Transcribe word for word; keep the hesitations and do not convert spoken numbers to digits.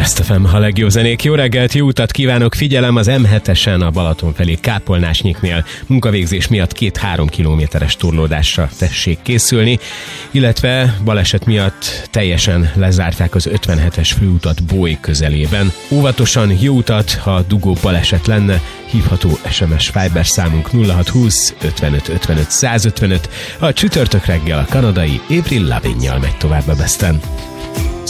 Best ef em, a legjobb zenék. Jó reggelt, jó utat kívánok, figyelem az em hetesen a Balaton felé Kápolnásnyiknél munkavégzés miatt két-három kilométeres torlódásra tessék készülni, illetve baleset miatt teljesen lezárták az ötvenhetes főutat Bój közelében. Óvatosan, jó utat, ha dugó baleset lenne, hívható es em es Viber számunk nulla hat húsz ötvenöt ötvenöt százötvenöt. A csütörtök reggel a kanadai Avril Lavigne-nyal megy tovább a Besten.